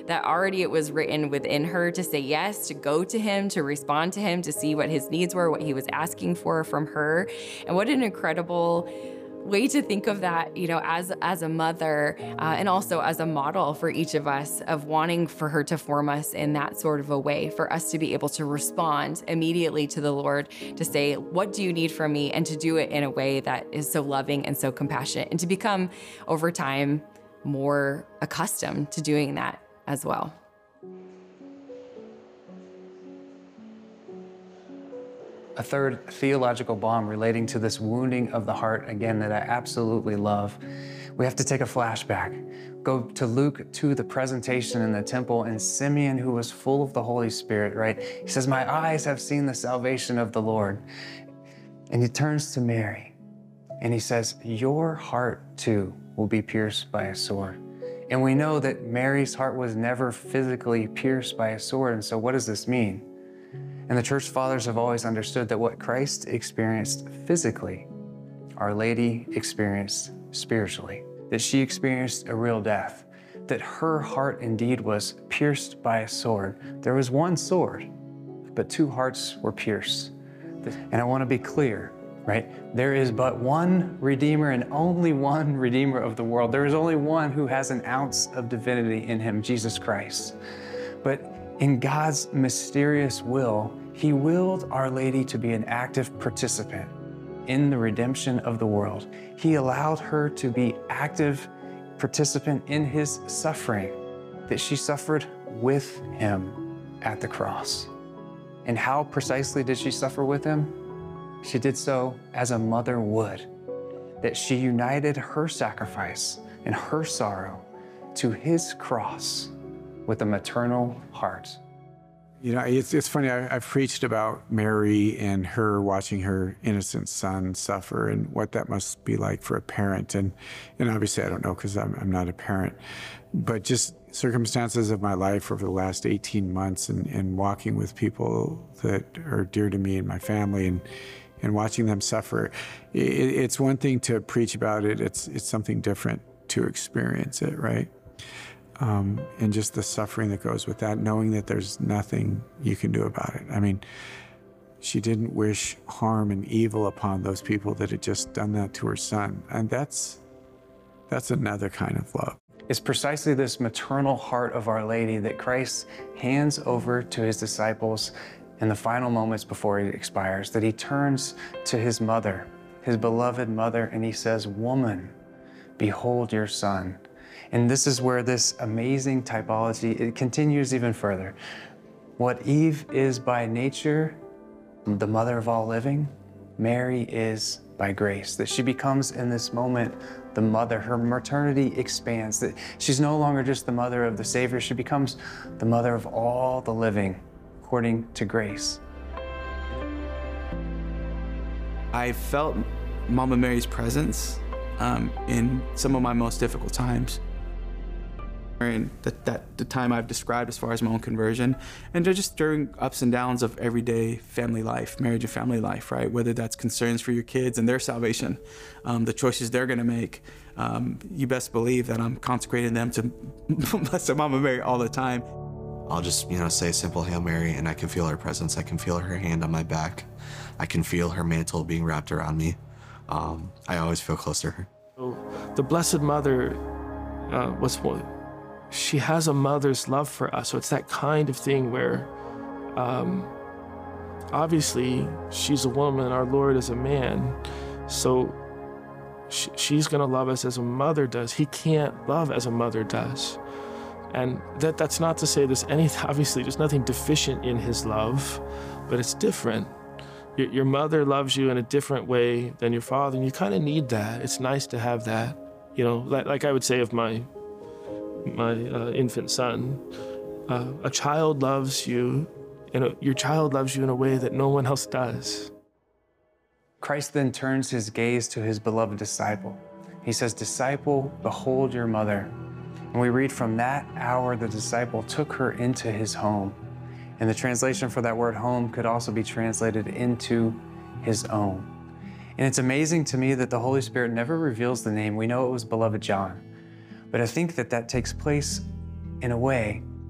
that already it was written within her to say yes, to go to him, to respond to him, to see what his needs were, what he was asking for from her. And what an incredible way to think of that, as a mother, and also as a model for each of us of wanting for her to form us in that sort of a way, for us to be able to respond immediately to the Lord, to say, what do you need from me? And to do it in a way that is so loving and so compassionate, and to become over time more accustomed to doing that as well. A third theological bomb relating to this wounding of the heart, again, that I absolutely love. We have to take a flashback. Go to Luke 2, the presentation in the temple, and Simeon, who was full of the Holy Spirit, right? He says, my eyes have seen the salvation of the Lord. And he turns to Mary and he says, your heart too will be pierced by a sword. And we know that Mary's heart was never physically pierced by a sword. And so what does this mean? And the church fathers have always understood that what Christ experienced physically, Our Lady experienced spiritually, that she experienced a real death, that her heart indeed was pierced by a sword. There was one sword, but two hearts were pierced. And I want to be clear, right? There is but one Redeemer and only one Redeemer of the world. There is only one who has an ounce of divinity in him, Jesus Christ. But in God's mysterious will, he willed Our Lady to be an active participant in the redemption of the world. He allowed her to be active participant in his suffering, that she suffered with him at the cross. And how precisely did she suffer with him? She did so as a mother would, that she united her sacrifice and her sorrow to his cross with a maternal heart. You know, it's funny, I've preached about Mary and her watching her innocent son suffer and what that must be like for a parent. And obviously I don't know because I'm not a parent, but just circumstances of my life over the last 18 months and walking with people that are dear to me and my family and watching them suffer. It's one thing to preach about it, it's something different to experience it, right? And just the suffering that goes with that, knowing that there's nothing you can do about it. I mean, she didn't wish harm and evil upon those people that had just done that to her son. And that's another kind of love. It's precisely this maternal heart of Our Lady that Christ hands over to his disciples in the final moments before he expires, that he turns to his mother, his beloved mother, and he says, woman, behold your son. And this is where this amazing typology, it continues even further. What Eve is by nature, the mother of all living, Mary is by grace, that she becomes in this moment the mother. Her maternity expands, that she's no longer just the mother of the Savior, she becomes the mother of all the living according to grace. I felt Mama Mary's presence in some of my most difficult times. And the time I've described as far as my own conversion, and they're just during ups and downs of everyday family life, marriage and family life, right? Whether that's concerns for your kids and their salvation, the choices they're gonna make. You best believe that I'm consecrating them to Blessed Mama Mary all the time. I'll just, say a simple Hail Mary and I can feel her presence. I can feel her hand on my back. I can feel her mantle being wrapped around me. I always feel close to her. The Blessed Mother she has a mother's love for us. So it's that kind of thing where, obviously, she's a woman, our Lord is a man. So she's gonna love us as a mother does. He can't love as a mother does. And that's not to say obviously there's nothing deficient in his love, but it's different. Your mother loves you in a different way than your father, and you kind of need that. It's nice to have that. Like I would say of my infant son, a child loves you, and your child loves you in a way that no one else does. Christ then turns his gaze to his beloved disciple. He says, disciple, behold your mother. And we read, from that hour, the disciple took her into his home. And the translation for that word home could also be translated into his own. And it's amazing to me that the Holy Spirit never reveals the name. We know it was beloved John. But I think that takes place in a way